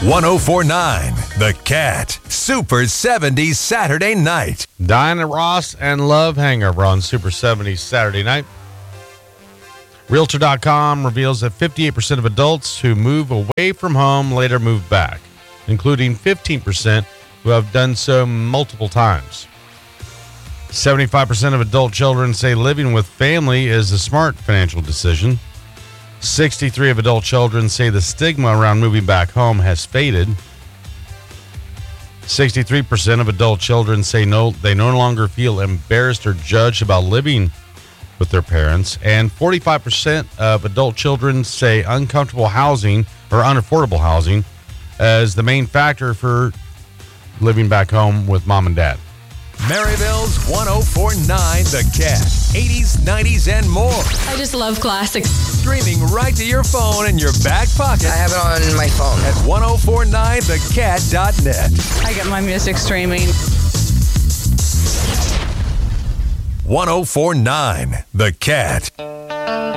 1049 The Cat. Super 70s Saturday night. Diana Ross and Love Hangover on Super 70s Saturday night. Realtor.com reveals that 58% of adults who move away from home later move back, including 15% who have done so multiple times. 75% of adult children say living with family is a smart financial decision. 63% of adult children say the stigma around moving back home has faded. 63% of adult children say they no longer feel embarrassed or judged about living with their parents. And 45% of adult children say uncomfortable housing or unaffordable housing as the main factor for living back home with mom and dad. Maryville's 1049 The Cat. 80s, 90s, and more. I just love classics. Streaming right to your phone in your back pocket. I have it on my phone. At 1049thecat.net. I get my music streaming. 1049 The Cat.